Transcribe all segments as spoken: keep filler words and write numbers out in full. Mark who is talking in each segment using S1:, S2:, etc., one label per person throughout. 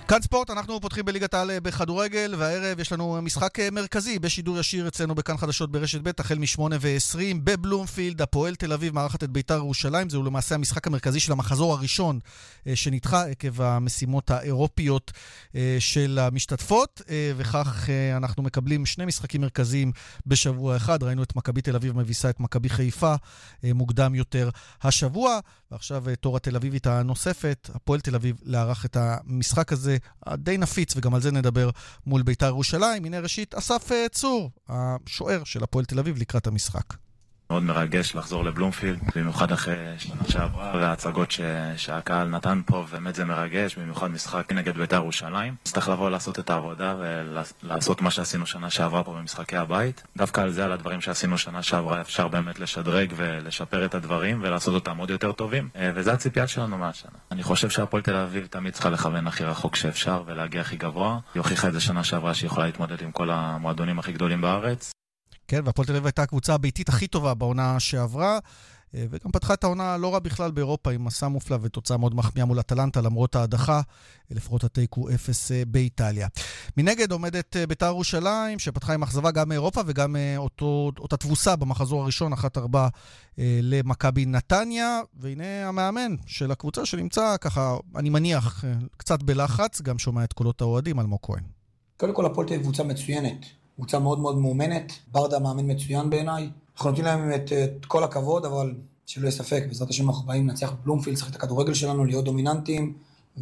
S1: כאן ספורט, אנחנו פותחים בליגת העל בכדורגל, והערב יש לנו משחק מרכזי בשידור ישיר אצלנו בכאן חדשות ברשת ב' החל מ-שמונה ועשרים בבלומפילד. הפועל תל אביב מארחת את בית"ר ירושלים. זהו למעשה המשחק המרכזי של המחזור הראשון שנדחה עקב המשימות האירופיות של המשתתפות, וכך אנחנו מקבלים שני משחקים מרכזיים בשבוע אחד. ראינו את מכבי תל אביב מביסה את מכבי חיפה מוקדם יותר השבוע, ועכשיו תור התל אביבית הנוספת, הפועל תל אביב, לארח את המשחק הזה די נפיץ, וגם על זה נדבר מול בית"ר ירושלים. הנה ראשית אסף צור, השוער של הפועל תל אביב לקראת המשחק.
S2: מאוד מרגש לחזור לבלומפילד, במיוחד אחרי שנה שעברה וההצגות ש... שהקהל נתן פה, באמת זה מרגש, במיוחד משחק נגד בית"ר ירושלים. צריך לבוא לעשות את העבודה ולעשות מה שעשינו שנה שעברה פה במשחקי הבית. דווקא על זה, על הדברים שעשינו שנה שעברה, אפשר באמת לשדרג ולשפר את הדברים ולעשות אותם עוד יותר טובים, וזה הציפייה שלנו מהשנה. אני חושב שהפועל תל אביב תמיד צריכה לכוון הכי רחוק שאפשר ולהגיע הכי גבוה. היא הוכיחה את זה שנה שעברה שהיא יכולה להתמודד עם כל המועדונים הכי גדולים בארץ.
S1: כן, והפועל תל אביב הייתה הקבוצה הביתית הכי טובה בעונה שעברה, וגם פתחה את העונה לא רע בכלל באירופה, עם מסע מופלא ותוצאה מאוד מחמיאה מול אטלנטה, למרות ההדחה, לפחות התיקו אפס באיטליה. מנגד עומדת בית"ר ירושלים, שפתחה עם אכזבה גם מאירופה, וגם אותו, אותה תבוסה במחזור הראשון, אחת ארבע למכבי נתניה, והנה המאמן של הקבוצה שנמצא ככה, אני מניח, קצת בלחץ, גם שומע את קולות האוהדים, אלמוג כהן.
S3: קודם כל, הפועל תל אביב קבוצה מצוינת. קבוצה מאוד מאוד מאומנת, ברדה מאמן מצוין בעיניי. אנחנו נותנים להם את, את כל הכבוד, אבל שלא יהיה ספק, בעזרת השם אנחנו באים לנצח בבלומפילד, לשחק את הכדורגל שלנו, להיות דומיננטיים,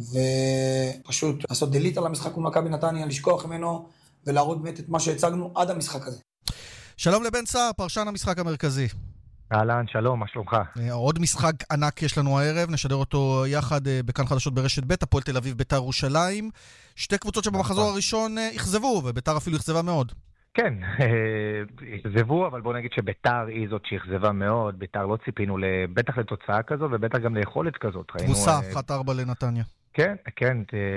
S3: ופשוט לעשות דליט על המשחק מול מכבי נתניה, לשכוח ממנו, ולהראות באמת את מה שהצגנו עד המשחק הזה.
S1: שלום לבן סער, פרשן המשחק המרכזי.
S4: אהלן, שלום, מה שלומך?
S1: עוד משחק ענק יש לנו הערב, נשדר אותו יחד בכאן חדשות ברשת ב', הפועל תל אביב בית"ר ירושלים. שתי קבוצות שבמחזור הראשון יחזבו, ובית"ר אפילו יחזבה מאוד.
S4: כן, יחזבו, אבל בוא נגיד שבית"ר היא זאת שיחזבה מאוד. בית"ר לא ציפינו בטח לתוצאה כזו, ובטח גם ליכולת כזאת.
S1: תבוסה אחת ארבע לנתניה.
S4: כן, כן,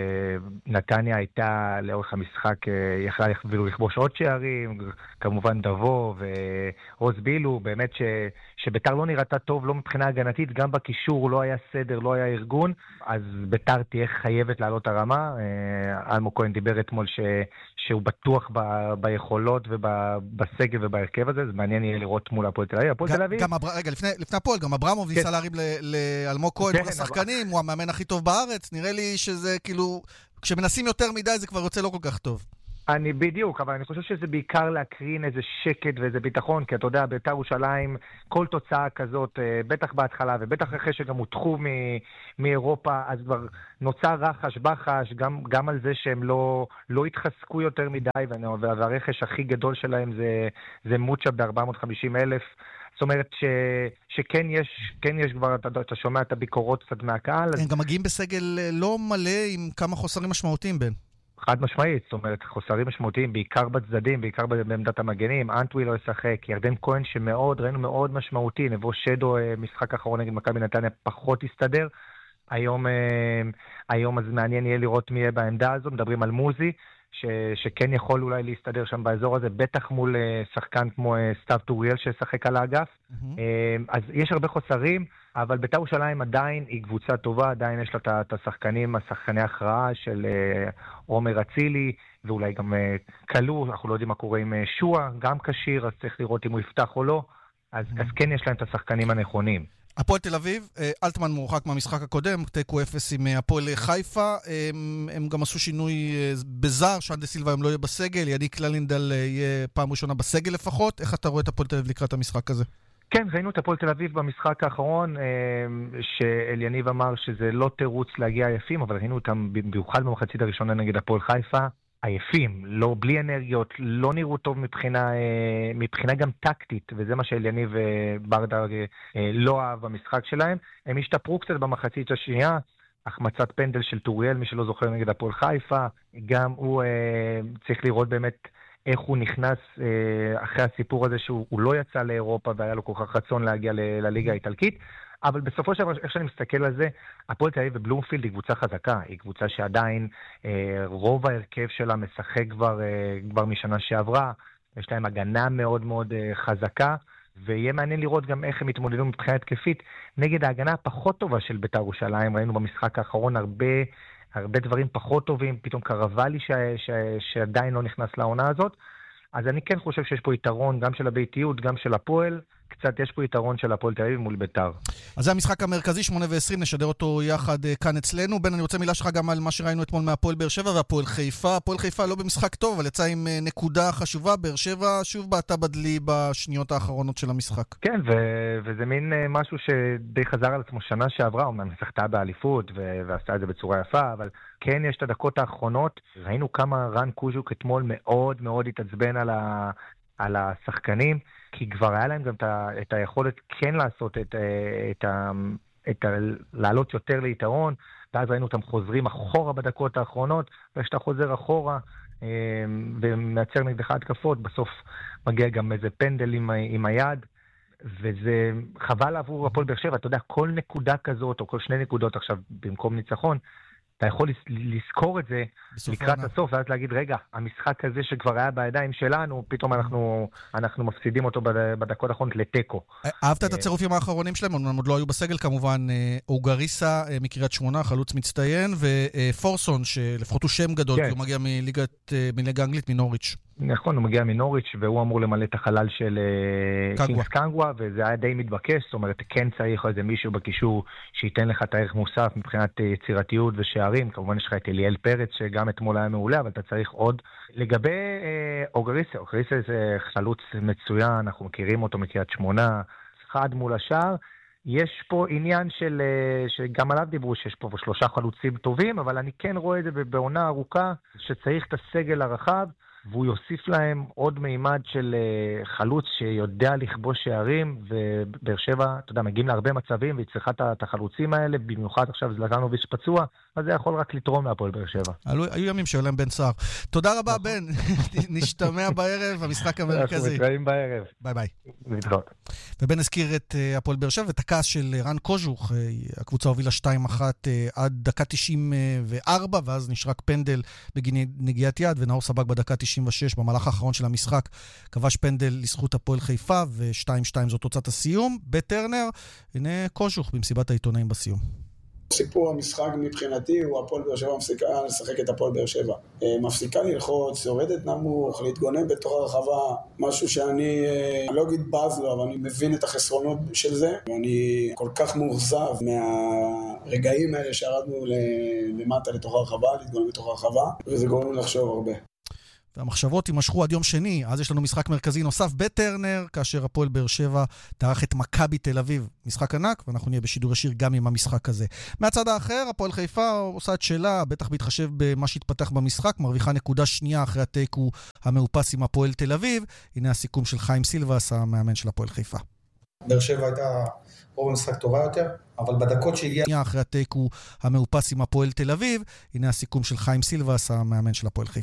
S4: נתניה הייתה לאורך המשחק, יכלה אפילו לכבוש עוד שערים, כמובן דבו ורוז בילו, באמת ש, שביתר לא נראתה טוב, לא מבחינה הגנתית, גם בקישור לא היה סדר, לא היה ארגון, אז ביתר תהיה חייבת לעלות הרמה. אלמוג כהן דיבר אתמול ש, שהוא בטוח ב, ביכולות ובסגל ובהרכב הזה, זה מעניין יהיה לראות מול הפועל תל אביב. הפועל תל אביב...
S1: גם, רגע, לפני, לפני הפועל, גם אברמוב ניסה להרים לאלמוג כהן מול השחקנים, הוא המאמן הכי טוב בארץ, נראה לי שזה כאילו, כשמנסים יותר מדי זה כבר יוצא לא כל כך טוב.
S4: אני בדיוק, אבל אני חושב שזה בעיקר להקרין איזה שקט ואיזה ביטחון, כי אתה יודע, בית"ר ירושלים, כל תוצאה כזאת, בטח בהתחלה ובטח אחרי שגם הותחו מאירופה, אז כבר נוצר רחש בחש, גם, גם על זה שהם לא, לא התחזקו יותר מדי, והרכש הכי גדול שלהם זה, זה מוצ'ה ב-ארבע מאות וחמישים אלף, זאת אומרת ש, שכן יש, כן יש כבר, אתה, אתה שומע את הביקורות קצת מהקהל.
S1: הם גם מגיעים בסגל לא מלא עם כמה חוסרים משמעותיים בין.
S4: חד משמעית, זאת אומרת, חוסרים משמעותיים, בעיקר בצדדים, בעיקר בעמדת המגנים, אנטווי לא ישחק, ירדן כהן שמאוד, ראינו מאוד משמעותי, נבוא שדו, משחק האחרון נגד מכבי נתניה, פחות הסתדר. היום, היום אז מעניין יהיה לראות מי יהיה בעמדה הזו, מדברים על מוזי, ש, שכן יכול אולי להסתדר שם באזור הזה, בטח מול שחקן כמו סתיו טוריאל ששחק על האגף. Mm-hmm. אז יש הרבה חוסרים, אבל בית"ר ירושלים עדיין היא קבוצה טובה, עדיין יש לה את השחקנים, השחקני הכרעה של עומר אצילי, ואולי גם קלו, אנחנו לא יודעים מה קורה עם שואה, גם קשיר, אז צריך לראות אם הוא יפתח או לא, אז, mm-hmm. אז כן יש להם את השחקנים הנכונים.
S1: הפועל תל אביב, אלטמן מורחק מהמשחק הקודם, תיקו אפס עם הפועל חיפה, הם, הם גם עשו שינוי בזר, שאן דה סילבה הם לא יהיה בסגל, יניק קללינדל יהיה פעם ראשונה בסגל לפחות. איך אתה רואה את הפועל תל אביב לקראת המשחק הזה?
S4: כן, ראינו את הפועל תל אביב במשחק האחרון, שאליניב אמר שזה לא תירוץ להגיע עייפים, אבל ראינו אותם במיוחד במחצית הראשונה נגד הפועל חיפה, עייפים, לא, בלי אנרגיות, לא נראו טוב מבחינה, מבחינה גם טקטית, וזה מה שאליניב ברדה לא אהב במשחק שלהם. הם השתפרו קצת במחצית השנייה, החמצת פנדל של טוריאל, מי שלא זוכר נגד הפועל חיפה, גם הוא צריך לראות באמת איך הוא נכנס אחרי הסיפור הזה שהוא לא יצא לאירופה והיה לו כל כך רצון להגיע לליגה האיטלקית, אבל בסופו של דבר, איך שאני מסתכל על זה, הפועל תל אביב ובלומפילד היא קבוצה חזקה, היא קבוצה שעדיין אה, רוב ההרכב שלה משחק כבר, אה, כבר משנה שעברה, יש להם הגנה מאוד מאוד אה, חזקה, ויהיה מעניין לראות גם איך הם מתמודדו מבחינה התקפית נגד ההגנה הפחות טובה של בית"ר ירושלים. ראינו במשחק האחרון הרבה, הרבה דברים פחות טובים, פתאום קרבה לי ש... ש... שעדיין לא נכנס לעונה הזאת. אז אני כן חושב שיש פה יתרון גם של הביתיות, גם של הפועל. קצת יש פה יתרון של הפועל תל אביב מול ביתר.
S1: אז זה המשחק המרכזי, שמונה ועשרים, נשדר אותו יחד כאן אצלנו. בן, אני רוצה מילה שלך גם על מה שראינו אתמול מהפועל באר שבע והפועל חיפה. הפועל חיפה לא במשחק טוב, אבל יצא עם נקודה חשובה. באר שבע שוב בעטה בדלי בשניות האחרונות של המשחק.
S4: כן, ו- וזה מין משהו שדי חזר על עצמו שנה שעברה, אומנם שחקה באליפות ו- ועשתה את זה בצורה יפה, אבל כן יש את הדקות האחרונות. ראינו כמה רן קוז'וק אתמול מאוד מאוד התעצבן על, ה- על השחקנים, כי כבר היה להם גם את היכולת כן לעשות את, את, את, את לעלות יותר ליתרון, ואז ראינו אותם חוזרים אחורה בדקות האחרונות, וכשאתה חוזר אחורה ומייצר נגדך התקפות, בסוף מגיע גם איזה פנדל עם, עם היד, וזה חבל עבור הפועל באר שבע. אתה יודע, כל נקודה כזאת, או כל שני נקודות עכשיו במקום ניצחון, אתה יכול לזכור את זה לקראת הסוף, ואז להגיד, רגע, המשחק הזה שכבר היה בידיים שלנו, פתאום אנחנו, אנחנו מפסידים אותו בדקות האחרונות לטקו.
S1: אהבת את הצירופים האחרונים שלהם, הם עוד לא היו בסגל כמובן, אוגריסה מקריית שמונה, חלוץ מצטיין, ופורסון, שלפחות הוא שם גדול, כי הוא מגיע מליגה אנגלית, מנוריץ'.
S4: נכון, הוא מגיע מנוריץ' והוא אמור למלא את החלל של קינגס קנגווה, וזה היה די מתבקש, זאת אומרת, כן צריך איזה מישהו בקישור שייתן לך את הערך מוסף מבחינת יצירתיות ושערים. כמובן יש לך את אליאל פרץ שגם אתמול היה מעולה, אבל אתה צריך עוד. לגבי אוגריסה, אוגריסה זה חלוץ מצוין, אנחנו מכירים אותו מקריית שמונה, אחד מול השאר. יש פה עניין של, שגם עליו דיברו, שיש פה שלושה חלוצים טובים, אבל אני כן רואה את זה בעונה ארוכה, שצריך את הסגל הרחב, והוא יוסיף להם עוד מימד של חלוץ שיודע לכבוש שערים, ובאר שבע, אתה יודע, מגיעים להרבה מצבים, והיא צריכה את החלוצים האלה, במיוחד עכשיו זלטנוביץ' פצוע, אז זה יכול רק לתרום להפועל באר שבע.
S1: היו ימים שהיו להם בן סער. תודה רבה, בן. נשתמע בערב, המשחק המרכזי.
S4: אנחנו מתראים בערב.
S1: ביי ביי.
S4: להתראות.
S1: ובן הזכיר את הפועל באר שבע, ואת הכעס של רן קוז'וך, הקבוצה הובילה שתיים אחת עד דקה תשעים וארבע, ואז נשרק פנדל בגין נגיעת יד, ונאור סבג בדקה תשעים ושש במהלך האחרון של המשחק, כבש פנדל לזכות הפועל חיפה, ו-שתיים שתיים זאת תוצאת הסיום. בטרנר, הנה קוז'וך במסיבת העיתונאים בסיום.
S5: סיפור המשחק מבחינתי הוא הפועל באר שבע מפסיקה לשחק את הפועל באר שבע. מפסיקה ללחוץ, יורדת נמוך, להתגונן בתוך הרחבה, משהו שאני לא אגיד בז לו, אבל אני מבין את החסרונות של זה, ואני כל כך מאוכזב מהרגעים האלה שירדנו למטה לתוך הרחבה, להתגונן בתוך הרחבה, וזה גורם לחשוב הרבה.
S1: והמחשבות יימשכו עד יום שני, אז יש לנו משחק מרכזי נוסף בטרנר, כאשר הפועל באר שבע תארח את מכבי תל אביב. משחק ענק, ואנחנו נהיה בשידור ישיר גם עם המשחק הזה. מהצד האחר, הפועל חיפה עושה את שלה, בטח בהתחשב במה שהתפתח במשחק, מרוויחה נקודה שנייה אחרי התיקו המאופס עם הפועל תל אביב. הנה הסיכום של חיים סילבס, המאמן של הפועל חיפה.
S6: באר שבע הייתה רוב המשחק טובה יותר, אבל בדקות שהגיעה
S1: אחרי התיקו המאופס עם הפועל תל אביב, הנה הסיכום של חיים סילבס, המאמן של הפועל חיפה.